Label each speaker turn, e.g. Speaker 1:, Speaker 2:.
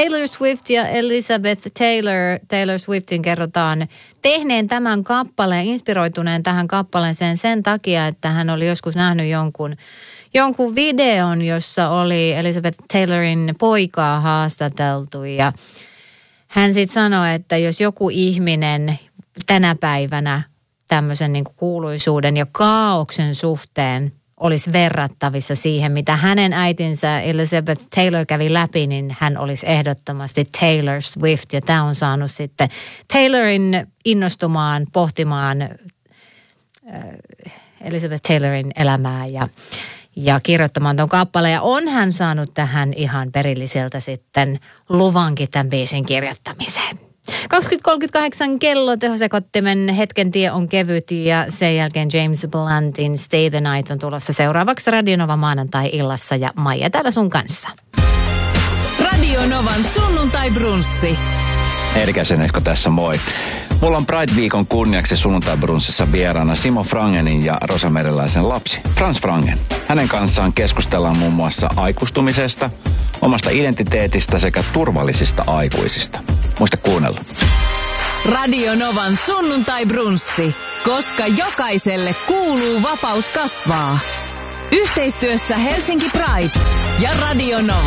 Speaker 1: Taylor Swift ja Elizabeth Taylor Swiftin kerrotaan tehneen tämän kappaleen, inspiroituneen tähän kappaleeseen sen takia, että hän oli joskus nähnyt jonkun videon, jossa oli Elizabeth Taylorin poikaa haastateltu ja hän sitten sanoi, että jos joku ihminen tänä päivänä tämmöisen niin kuin kuuluisuuden ja kaaoksen suhteen olisi verrattavissa siihen, mitä hänen äitinsä Elizabeth Taylor kävi läpi, niin hän olisi ehdottomasti Taylor Swift. Ja tämä on saanut sitten Taylorin innostumaan, pohtimaan Elizabeth Taylorin elämää ja kirjoittamaan tuon kappaleen. Ja on hän saanut tähän ihan perilliseltä sitten luvankin tämän biisin kirjoittamiseen. 20.38 kello tehosekottimen hetken tie on kevyt ja sen jälkeen James Bluntin Stay the Night on tulossa seuraavaksi Radio Nova maanantai-illassa ja Maija täällä sun kanssa.
Speaker 2: Radio Novan sunnuntai-brunssi.
Speaker 3: Erkäsen Esko tässä moi. Mulla on Pride-viikon kunniaksi sunnuntai-brunssissa vieraana Simo Frangenin ja Rosa Meriläisen lapsi, Frans Frangen. Hänen kanssaan keskustellaan muun muassa aikuistumisesta, omasta identiteetistä sekä turvallisista aikuisista. Muista kuunnella.
Speaker 2: Radio Novan sunnuntai-brunssi, koska jokaiselle kuuluu vapaus kasvaa. Yhteistyössä Helsinki Pride ja Radio Nova.